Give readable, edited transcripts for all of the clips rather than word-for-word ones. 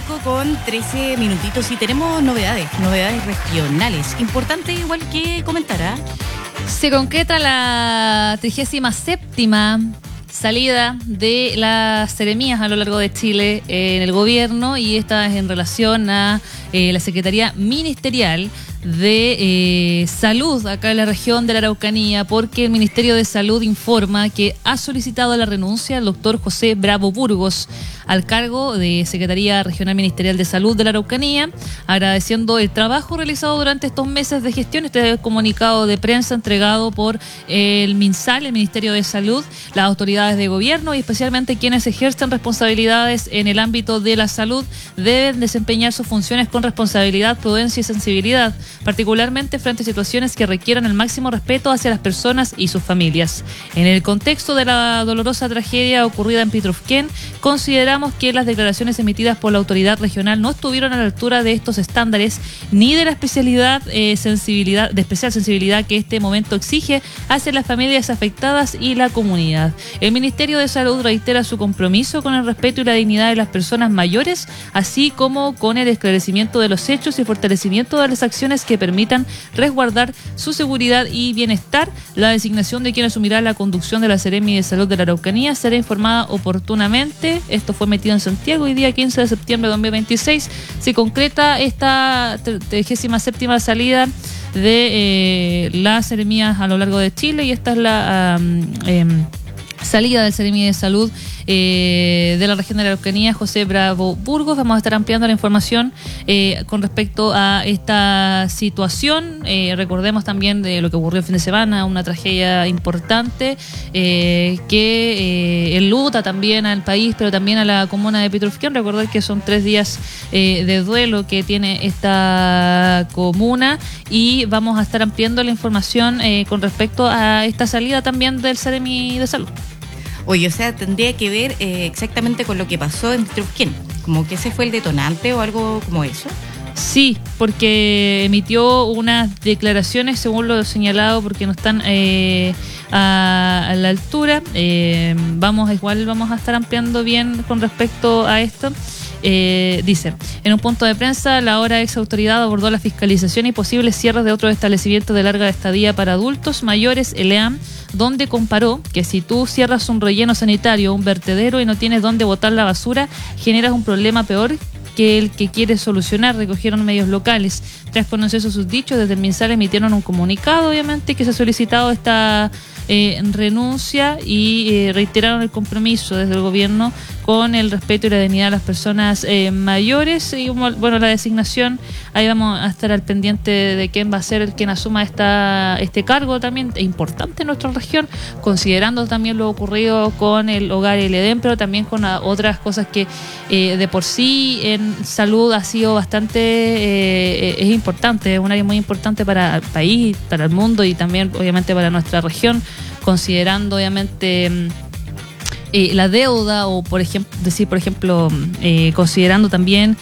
5:13 y tenemos novedades regionales. Importante igual que comentar, ¿ah? Se concreta la 37ª salida de las seremías a lo largo de Chile en el gobierno, y esta es en relación a la Secretaría Ministerial de Salud acá en la región de la Araucanía, porque el Ministerio de Salud informa que ha solicitado la renuncia del doctor José Bravo Burgos al cargo de Secretaría Regional Ministerial de Salud de la Araucanía, agradeciendo el trabajo realizado durante estos meses de gestión. Este es el comunicado de prensa entregado por el MinSal, el Ministerio de Salud, las autoridades de gobierno y especialmente quienes ejercen responsabilidades en el ámbito de la salud deben desempeñar sus funciones con responsabilidad, prudencia y sensibilidad, particularmente frente a situaciones que requieran el máximo respeto hacia las personas y sus familias. En el contexto de la dolorosa tragedia ocurrida en Pitrufquén, consideramos que las declaraciones emitidas por la autoridad regional no estuvieron a la altura de estos estándares ni de la especial sensibilidad que este momento exige hacia las familias afectadas y la comunidad. El Ministerio de Salud reitera su compromiso con el respeto y la dignidad de las personas mayores, así como con el esclarecimiento de los hechos y fortalecimiento de las acciones que permitan resguardar su seguridad y bienestar. La designación de quien asumirá la conducción de la Seremi de Salud de la Araucanía será informada oportunamente. Esto fue metido en Santiago y día 15 de septiembre de 2026 se concreta esta 37ª salida de las seremías a lo largo de Chile, y esta es la salida del Seremi de Salud de la región de la Araucanía, José Bravo Burgos. Vamos a estar ampliando la información con respecto a esta situación. Recordemos también de lo que ocurrió el fin de semana, una tragedia importante que enluta también al país, pero también a la comuna de Pitrufquén. Recordar que son 3 días de duelo que tiene esta comuna, y vamos a estar ampliando la información con respecto a esta salida también del Seremi de Salud. Oye, o sea, tendría que ver exactamente con lo que pasó en Pitrufquén, como que ese fue el detonante o algo como eso. Sí, porque emitió unas declaraciones, según lo señalado, porque no están a la altura. Vamos a estar ampliando bien con respecto a esto. Dice, en un punto de prensa, la ahora ex autoridad abordó la fiscalización y posibles cierres de otros establecimientos de larga estadía para adultos mayores, ELEAM, donde comparó que si tú cierras un relleno sanitario, un vertedero, y no tienes dónde botar la basura, generas un problema peor que el que quiere solucionar, recogieron medios locales. Tras conocerse sus dichos, desde el MinSal emitieron un comunicado, obviamente, que se ha solicitado esta renuncia, y reiteraron el compromiso desde el gobierno con el respeto y la dignidad de las personas mayores. Y bueno, la designación, ahí vamos a estar al pendiente de quién va a ser el quien asuma este cargo también importante en nuestra región, considerando también lo ocurrido con el Hogar El Edén, pero también con otras cosas que de por sí en salud ha sido bastante es importante, es un área muy importante para el país, para el mundo y también obviamente para nuestra región, considerando obviamente la deuda, o por ejemplo considerando también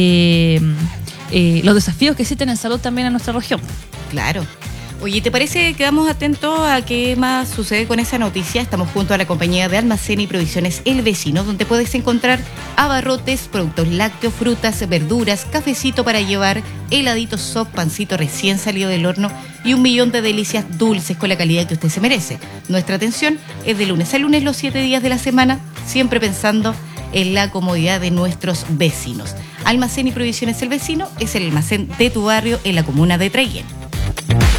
los desafíos que existen en salud también en nuestra región. Claro. Oye, ¿te parece que quedamos atentos a qué más sucede con esa noticia? Estamos junto a la compañía de almacén y provisiones El Vecino, donde puedes encontrar abarrotes, productos lácteos, frutas, verduras, cafecito para llevar, heladitos soft, pancito recién salido del horno y 1.000.000 de delicias dulces con la calidad que usted se merece. Nuestra atención es de lunes a lunes, los 7 días de la semana, siempre pensando en la comodidad de nuestros vecinos. Almacén y provisiones El Vecino es el almacén de tu barrio en la comuna de Traiguén.